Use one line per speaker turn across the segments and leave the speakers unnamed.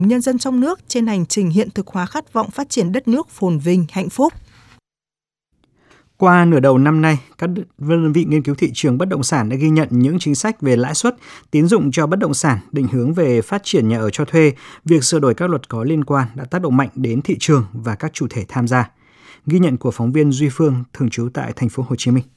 nhân dân trong nước trên hành trình hiện thực hóa khát vọng phát triển đất nước phồn vinh, hạnh phúc.
Qua nửa đầu năm nay, các đơn vị nghiên cứu thị trường bất động sản đã ghi nhận những chính sách về lãi suất, tín dụng cho bất động sản, định hướng về phát triển nhà ở cho thuê, việc sửa đổi các luật có liên quan đã tác động mạnh đến thị trường và các chủ thể tham gia. Ghi nhận của phóng viên Duy Phương thường trú tại thành phố Hồ Chí Minh.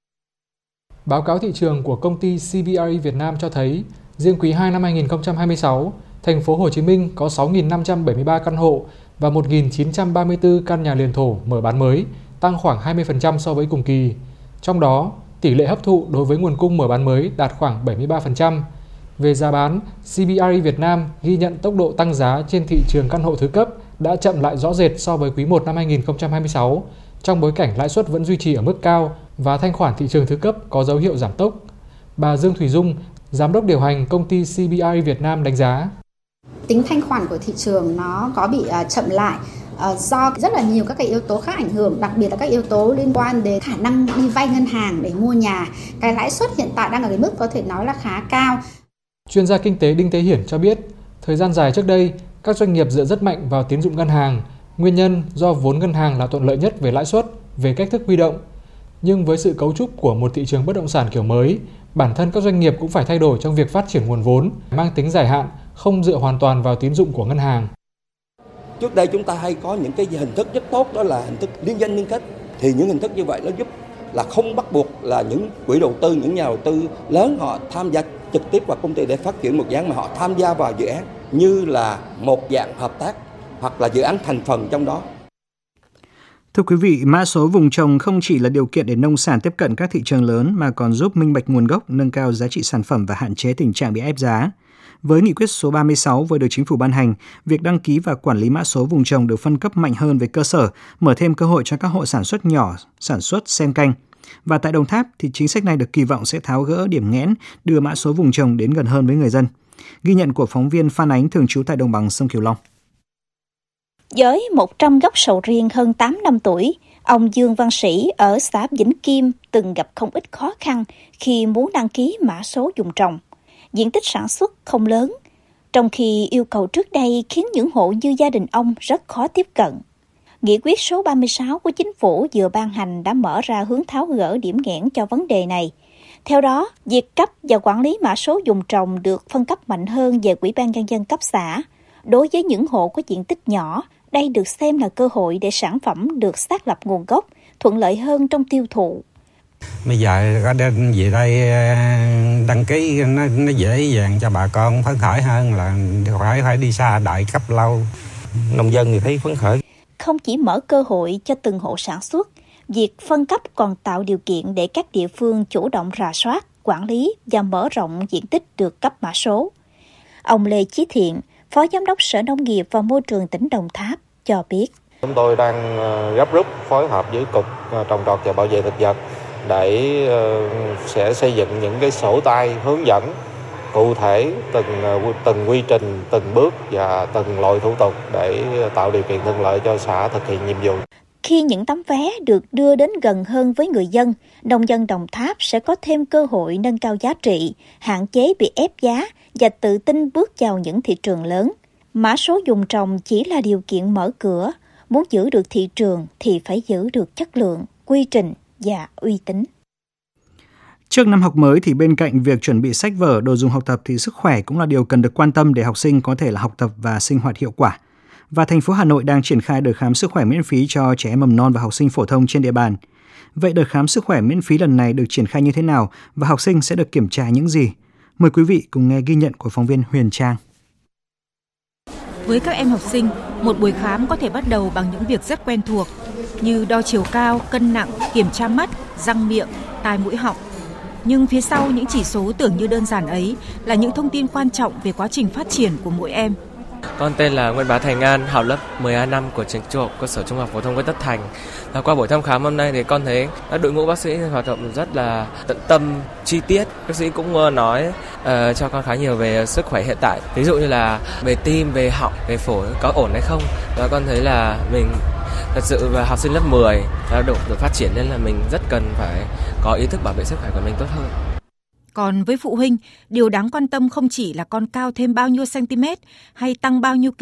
Báo cáo thị trường của công ty CBRE Việt Nam cho thấy, riêng quý 2 năm 2026, thành phố Hồ Chí Minh có 6.573 căn hộ và 1.934 căn nhà liền thổ mở bán mới, tăng khoảng 20% so với cùng kỳ. Trong đó, tỷ lệ hấp thụ đối với nguồn cung mở bán mới đạt khoảng 73%. Về giá bán, CBRE Việt Nam ghi nhận tốc độ tăng giá trên thị trường căn hộ thứ cấp đã chậm lại rõ rệt so với quý 1 năm 2026, trong bối cảnh lãi suất vẫn duy trì ở mức cao và thanh khoản thị trường thứ cấp có dấu hiệu giảm tốc. Bà Dương Thủy Dung, Giám đốc điều hành công ty CBRE Việt Nam đánh giá.
Tính thanh khoản của thị trường nó có bị chậm lại do rất là nhiều các cái yếu tố khác ảnh hưởng, đặc biệt là các yếu tố liên quan đến khả năng đi vay ngân hàng để mua nhà. Cái lãi suất hiện tại đang ở cái mức có thể nói là khá cao.
Chuyên gia kinh tế Đinh Thế Hiển cho biết, thời gian dài trước đây, các doanh nghiệp dựa rất mạnh vào tín dụng ngân hàng. Nguyên nhân do vốn ngân hàng là thuận lợi nhất về lãi suất, về cách thức huy động. Nhưng với sự cấu trúc của một thị trường bất động sản kiểu mới, bản thân các doanh nghiệp cũng phải thay đổi trong việc phát triển nguồn vốn, mang tính dài hạn, không dựa hoàn toàn vào tín dụng của ngân hàng.
Trước đây chúng ta hay có những cái hình thức rất tốt, đó là hình thức liên doanh liên kết. Thì những hình thức như vậy nó giúp là không bắt buộc là những quỹ đầu tư, những nhà đầu tư lớn họ tham gia trực tiếp vào công ty để phát triển một dự án, mà họ tham gia vào dự án như là một dạng hợp tác hoặc là dự án thành phần trong đó.
Thưa quý vị, mã số vùng trồng không chỉ là điều kiện để nông sản tiếp cận các thị trường lớn mà còn giúp minh bạch nguồn gốc, nâng cao giá trị sản phẩm và hạn chế tình trạng bị ép giá. Với nghị quyết số 36 vừa được Chính phủ ban hành, việc đăng ký và quản lý mã số vùng trồng được phân cấp mạnh hơn về cơ sở, mở thêm cơ hội cho các hộ sản xuất nhỏ, sản xuất xen canh. Và tại Đồng Tháp thì chính sách này được kỳ vọng sẽ tháo gỡ điểm nghẽn, đưa mã số vùng trồng đến gần hơn với người dân. Ghi nhận của phóng viên Phan Ánh thường trú tại đồng bằng sông Cửu Long.
Với 100 gốc sầu riêng hơn 8 năm tuổi, ông Dương Văn Sĩ ở xã Vĩnh Kim từng gặp không ít khó khăn khi muốn đăng ký mã số vùng trồng. Diện tích sản xuất không lớn, trong khi yêu cầu trước đây khiến những hộ như gia đình ông rất khó tiếp cận. Nghị quyết số 36 của Chính phủ vừa ban hành đã mở ra hướng tháo gỡ điểm nghẽn cho vấn đề này. Theo đó, việc cấp và quản lý mã số vùng trồng được phân cấp mạnh hơn về Ủy ban Nhân dân cấp xã. Đối với những hộ có diện tích nhỏ, đây được xem là cơ hội để sản phẩm được xác lập nguồn gốc, thuận lợi hơn trong tiêu thụ.
Bây giờ có đến về đây đăng ký nó dễ dàng cho bà con phấn khởi hơn là phải đi xa đợi cấp lâu. Nông dân thì thấy phấn khởi.
Không chỉ mở cơ hội cho từng hộ sản xuất, việc phân cấp còn tạo điều kiện để các địa phương chủ động rà soát, quản lý và mở rộng diện tích được cấp mã số. Ông Lê Chí Thiện, Phó Giám đốc Sở Nông nghiệp và Môi trường tỉnh Đồng Tháp cho biết.
Chúng tôi đang gấp rút phối hợp với Cục Trồng trọt và Bảo vệ thực vật để sẽ xây dựng những cái sổ tay hướng dẫn cụ thể từng quy trình, từng bước và từng loại thủ tục để tạo điều kiện thuận lợi cho xã thực hiện nhiệm vụ.
Khi những tấm vé được đưa đến gần hơn với người dân, nông dân Đồng Tháp sẽ có thêm cơ hội nâng cao giá trị, hạn chế bị ép giá và tự tin bước vào những thị trường lớn. Mã số vùng trồng chỉ là điều kiện mở cửa, muốn giữ được thị trường thì phải giữ được chất lượng, quy trình và uy tín.
Trước năm học mới thì bên cạnh việc chuẩn bị sách vở, đồ dùng học tập thì sức khỏe cũng là điều cần được quan tâm để học sinh có thể là học tập và sinh hoạt hiệu quả. Và thành phố Hà Nội đang triển khai đợt khám sức khỏe miễn phí cho trẻ em mầm non và học sinh phổ thông trên địa bàn. Vậy đợt khám sức khỏe miễn phí lần này được triển khai như thế nào và học sinh sẽ được kiểm tra những gì? Mời quý vị cùng nghe ghi nhận của phóng viên Huyền Trang.
Với các em học sinh, một buổi khám có thể bắt đầu bằng những việc rất quen thuộc như đo chiều cao, cân nặng, kiểm tra mắt, răng miệng, tai mũi họng. Nhưng phía sau những chỉ số tưởng như đơn giản ấy là những thông tin quan trọng về quá trình phát triển của mỗi em.
Con tên là Nguyễn Bá Thành An, học lớp 12 của trường Trung học cơ sở Trung học phổ thông Nguyễn Tất Thành. Và qua buổi thăm khám hôm nay thì con thấy các đội ngũ bác sĩ hoạt động rất là tận tâm, chi tiết. Bác sĩ cũng nói cho con khá nhiều về sức khỏe hiện tại, ví dụ như là về tim, về họng, về phổi có ổn hay không. Và con thấy là mình thật sự là học sinh lớp 10 là độ phát triển nên là mình rất cần phải có ý thức bảo vệ sức khỏe của mình tốt hơn.
Còn với phụ huynh, điều đáng quan tâm không chỉ là con cao thêm bao nhiêu cm hay tăng bao nhiêu